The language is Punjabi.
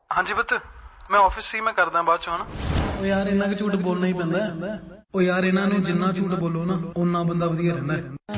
ਹਾਂਜੀ ਪੁੱਤ ਮੈਂ ਆਫਿਸ ਸੀ ਮੈਂ ਕਰਦਾ ਬਾਅਦ ਚੋਂ ਹਨਾ। ਉਹ ਯਾਰ ਇੰਨਾ ਕੁ ਝੂਠ ਬੋਲਣਾ ਹੀ ਪੈਂਦਾ। ਉਹ ਯਾਰ ਇਹਨਾਂ ਨੂੰ ਜਿੰਨਾ ਝੂਠ ਬੋਲੋ ਨਾ ਓਨਾ ਬੰਦਾ ਵਧੀਆ ਰਹਿੰਦਾ।